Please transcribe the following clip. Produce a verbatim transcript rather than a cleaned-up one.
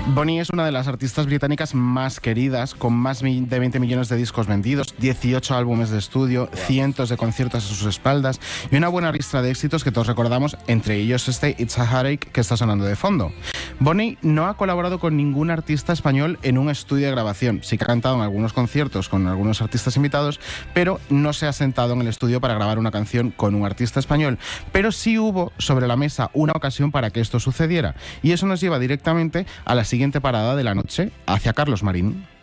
Bonnie es una de las artistas británicas más queridas, con más de veinte millones de discos vendidos, dieciocho álbumes de estudio, cientos de conciertos a sus espaldas y una buena lista de éxitos que todos recordamos, entre ellos este It's a Heartache que está sonando de fondo. Bonnie no ha colaborado con ningún artista español en un estudio de grabación. Sí que ha cantado en algunos conciertos con algunos artistas invitados, pero no se ha sentado en el estudio para grabar una canción con un artista español. Pero sí hubo sobre la mesa una ocasión para que esto sucediera. Y eso nos lleva directamente a la siguiente parada de la noche, hacia Carlos Marín.